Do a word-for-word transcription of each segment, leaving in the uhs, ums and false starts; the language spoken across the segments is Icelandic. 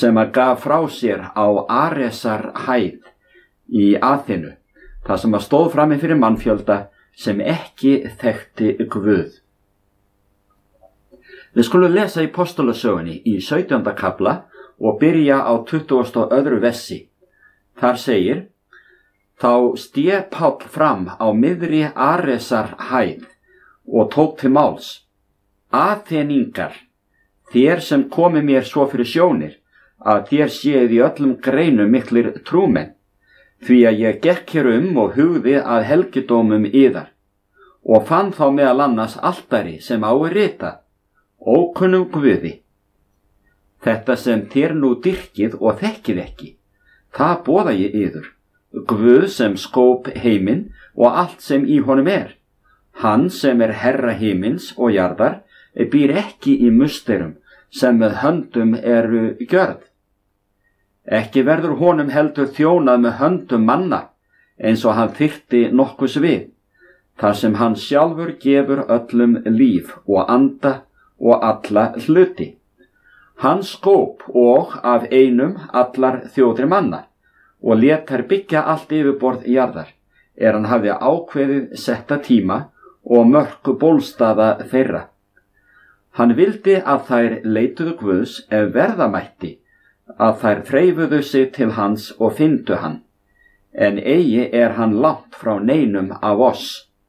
sem að gaf frá sér á Aresar hæð í Aþenu, þar sem að stóð frammi fyrir mannfjölda sem ekki þekkti Guð. Við skulum lesa í Postulasögunni í sautjánda kafla og byrja á tuttugasta og öðru versi. Þar segir: Þá sté Páll fram á miðri Aresar hæð og tók til máls: Aþeningar, þér sem komi mér svo fyrir sjónir, að þér séð í öllum greinum miklir trúmenn, því að ég gekk hér um og hugði að helgidómum yðar, og fann þá meðal annars altari sem á er ritað: Ókunnum Guði. Þetta sem þér nú dyrkið og þekkið ekki, það boða ég yður, Guð sem skóp heiminn og allt sem í honum er. Hann sem er herra himins og jarðar býr ekki í musterum sem með höndum eru gjörð. Ekki verður honum heldur þjónað með höndum manna, eins og hann þyrfti nokkurs við, þar sem hann sjálfur gefur öllum líf og anda og alla hluti. Hann skóp og af einum allar þjóðir manna og lét þær byggja allt yfirborð jarðar, er hann hafði ákveðið setta tíma og mörku bólstaða þeirra. Hann vildi að þær leituðu Guðs ef verða mætti, að þær þreifuðu sig til hans og fyndu hann, en eigi er hann langt frá neinum af oss.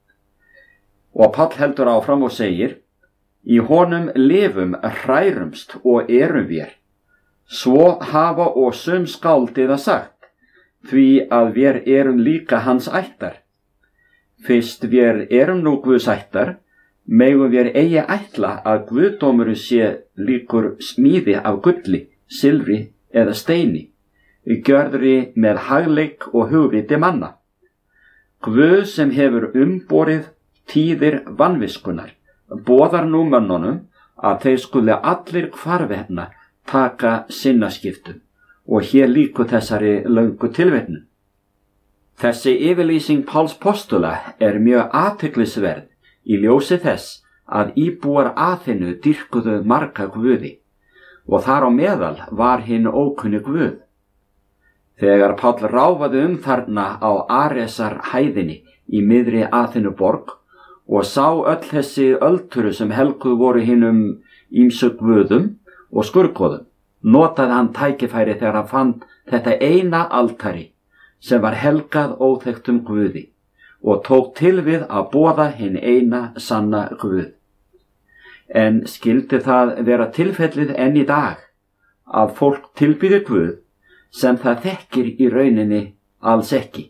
Og Páll heldur áfram og segir: Í honum lifum, hrærumst og erum vér. Svo hafa og sum skáldiða sagt, því að vér erum líka hans ættar. Fyrst vér erum nú Guðs ættar, megum vér eigi ætla að guðdómurinn sé líkur smíði af gulli, silfri eða steini, gjörðri með hagleik og hugviti manna. Guð sem hefur umborið tíðir vanviskunar, boðar nú mönnunum að þeir skuli allir hvarvetna taka sinnaskiptum, og hér líku þessari löngu tilvitnun. Þessi yfirlýsing Páls postula er mjög athyglisverð í ljósi þess að íbúar Aþenu dýrkuðu marga guði, og þar á meðal var hinn ókunni Guð. Þegar Páll ráfaði um þarna á Aresar hæðinni í miðri Aþenuborg og sá öll þessi ölduru sem helguð voru hinum ýmsu guðum og skurgoðum, notaði hann tækifæri þegar hann fann þetta eina altari sem var helgað óþekktum Guði og tók til við að boða hinn eina sanna Guð. En skyldi það vera tilfellið enn í dag að fólk tilbýði Guð sem það þekkir í rauninni alls ekki?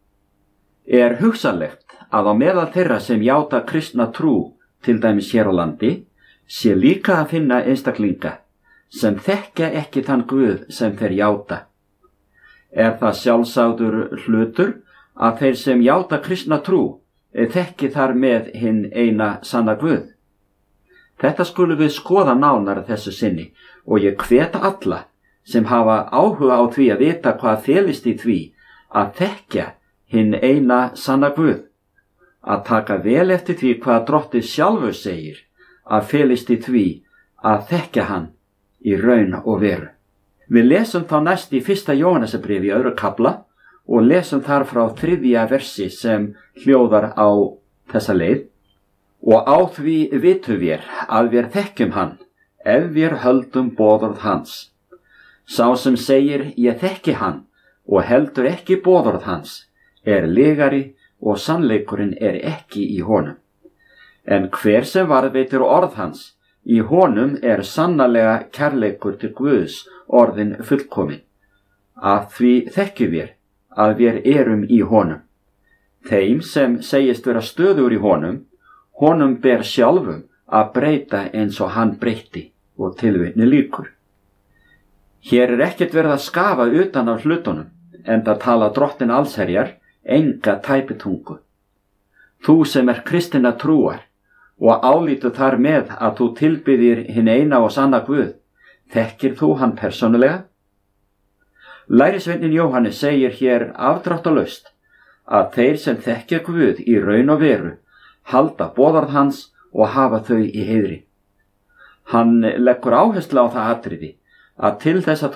Er hugsanlegt að á meðal þeirra sem játa kristna trú, til dæmis hér á landi, sé líka að finna einstaklinga sem þekkja ekki þann Guð sem þeir játa? Er það sjálfsagður hlutur að þeir sem játa kristna trú þekki þar með hinn eina sanna Guð? Þetta skulum við skoða nánar þessu sinni, og ég hvet alla sem hafa áhuga á því að vita hvað felist í því að þekkja hinn eina sanna Guð, að taka vel eftir því hvað Drottinn sjálfur segir að felist í því að þekkja hann í raun og veru. Við lesum þá næst í fyrsta Jóhannesarbréfi í öðru kafla og lesum þar frá þriðja versi sem hljóðar á þessa leið: Og á því vitum vér að vér þekkjum hann, ef vér höldum boðorð hans. Sá sem segir ég þekki hann og heldur ekki boðorð hans er lygari og sannleikurinn er ekki í honum. En hver sem varðveitir orð hans, í honum er sannarlega kærleikur til Guðs orðin fullkomin. Að því þekkjum vér að vér erum í honum. Þeim sem segist vera stöðugur í honum, honum ber sjálfum að breyta eins og hann breytti, og tilvitni lýkur. Hér er ekkert verið að skafa utan af hlutunum, enda tala Drottinn allsherjar enga tæpitungu. Þú sem er kristinna trúar og álítu þar með að þú tilbyðir hinn eina og sanna Guð, þekkir þú hann persónulega? Lærisveinninn Jóhannes segir hér afdráttalaust að þeir sem þekkja Guð í raun og veru halda boðorð hans og hafa þau í heiðri. Hann leggur áherslu á það atriði að til þess að þú